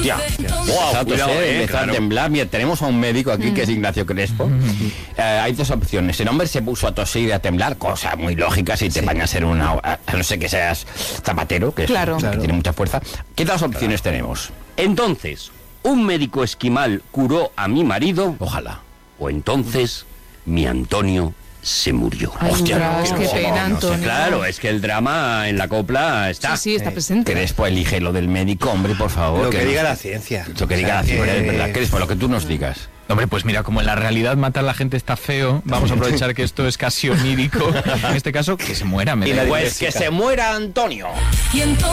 Hostia, empezó a temblar. Mira, tenemos a un médico aquí que es Ignacio Crespo. Hay dos opciones. El hombre se puso a toser y a temblar, cosa muy lógica si te bañas en una... A no ser que seas zapatero, que tiene mucha fuerza. ¿Qué dos opciones tenemos? Entonces, un médico esquimal curó a mi marido. Ojalá. O entonces, mi Antonio se murió. Ay, Hostia, qué pena, Antonio. Claro, es que el drama en la copla está. Sí, está presente. Crespo, elige lo del médico, hombre, por favor. Lo que diga la ciencia. Lo que diga la ciencia, es verdad. Crespo, lo que tú nos digas. Hombre, pues mira, como en la realidad matar a la gente está feo, vamos a aprovechar que esto es casi onírico. En este caso, que se muera. Pues que se muera Antonio.